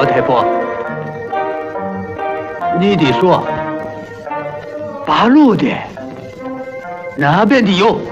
老太婆，你的说八路的那边的有。